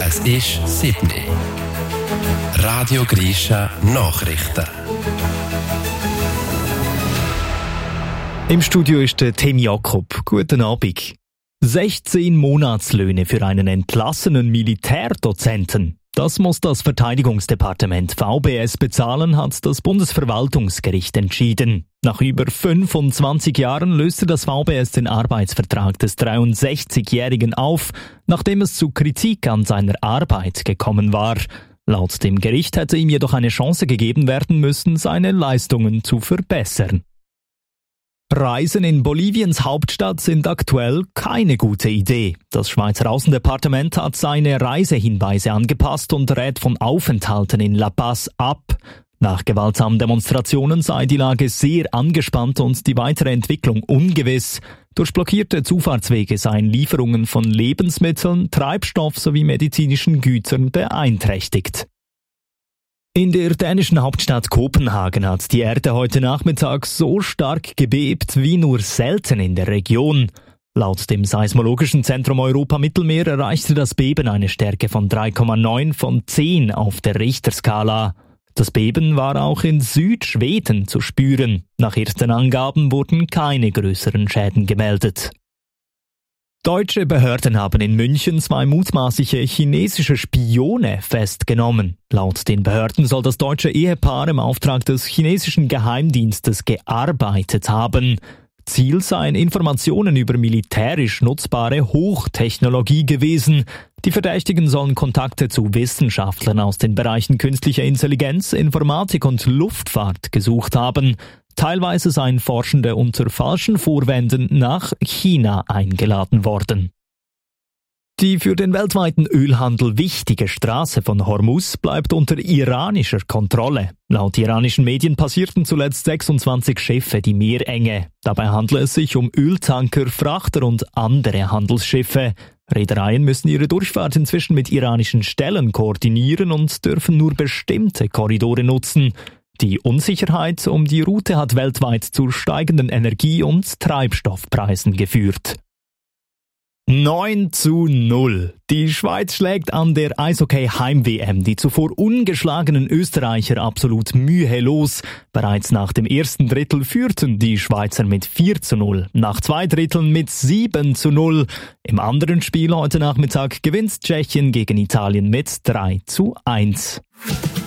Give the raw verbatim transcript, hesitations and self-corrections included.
Es ist sieben Uhr. Radio Grisha Nachrichten. Im Studio ist der Tim Jakob. Guten Abend. sechzehn Monatslöhne für einen entlassenen Militärdozenten. Das muss das Verteidigungsdepartement V B S bezahlen, hat das Bundesverwaltungsgericht entschieden. Nach über fünfundzwanzig Jahren löste das V B S den Arbeitsvertrag des dreiundsechzigjährigen auf, nachdem es zu Kritik an seiner Arbeit gekommen war. Laut dem Gericht hätte ihm jedoch eine Chance gegeben werden müssen, seine Leistungen zu verbessern. Reisen in Boliviens Hauptstadt sind aktuell keine gute Idee. Das Schweizer Außendepartement hat seine Reisehinweise angepasst und rät von Aufenthalten in La Paz ab. Nach gewaltsamen Demonstrationen sei die Lage sehr angespannt und die weitere Entwicklung ungewiss. Durch blockierte Zufahrtswege seien Lieferungen von Lebensmitteln, Treibstoff sowie medizinischen Gütern beeinträchtigt. In der dänischen Hauptstadt Kopenhagen hat die Erde heute Nachmittag so stark gebebt wie nur selten in der Region. Laut dem Seismologischen Zentrum Europa-Mittelmeer erreichte das Beben eine Stärke von drei Komma neun von zehn auf der Richterskala. Das Beben war auch in Südschweden zu spüren. Nach ersten Angaben wurden keine größeren Schäden gemeldet. Deutsche Behörden haben in München zwei mutmaßliche chinesische Spione festgenommen. Laut den Behörden soll das deutsche Ehepaar im Auftrag des chinesischen Geheimdienstes gearbeitet haben. Ziel seien Informationen über militärisch nutzbare Hochtechnologie gewesen. Die Verdächtigen sollen Kontakte zu Wissenschaftlern aus den Bereichen künstlicher Intelligenz, Informatik und Luftfahrt gesucht haben. Teilweise seien Forschende unter falschen Vorwänden nach China eingeladen worden. Die für den weltweiten Ölhandel wichtige Straße von Hormuz bleibt unter iranischer Kontrolle. Laut iranischen Medien passierten zuletzt sechsundzwanzig Schiffe die Meerenge. Dabei handle es sich um Öltanker, Frachter und andere Handelsschiffe. Reedereien müssen ihre Durchfahrt inzwischen mit iranischen Stellen koordinieren und dürfen nur bestimmte Korridore nutzen. Die Unsicherheit um die Route hat weltweit zu steigenden Energie- und Treibstoffpreisen geführt. neun zu null. Die Schweiz schlägt an der Eishockey-Heim-W M die zuvor ungeschlagenen Österreicher absolut mühelos. Bereits nach dem ersten Drittel führten die Schweizer mit vier zu null, nach zwei Dritteln mit sieben zu null. Im anderen Spiel heute Nachmittag gewinnt Tschechien gegen Italien mit drei zu eins.